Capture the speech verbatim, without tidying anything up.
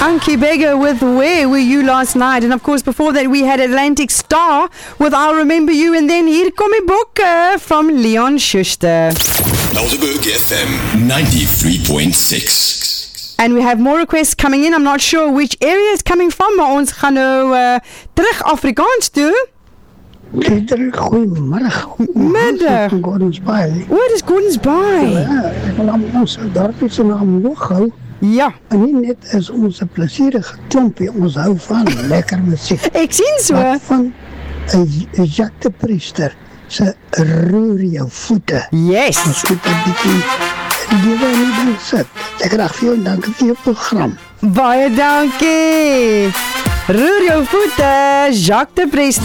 Anki Beggar with Where Were You Last Night? And of course, before that, we had Atlantic Star with I'll Remember You. And then hier kom die bokke from Leon Schuster. Elderberg F M ninety-three point six. And we have more requests coming in. I'm not sure which area is coming from, maar ons gaan nou uh, terug Afrikaans toe. Goeiemiddag. Middag. Gordons Bay. O, dis Gordons Bay. Ja, ek wil aan ons dorpie se naam nog hou. Ja. En nie net is ons 'n plesierige klompie, ons hou van lekker musiek. Ek sien so. Wat van 'n Jacques de Priester se Roer jou voete. Yes. Ons moet 'n bietjie lewe in die ding sit. Ek graag vir jou en dankie vir jou program. Baie dankie. Roer jou voete, Jacques de Priester.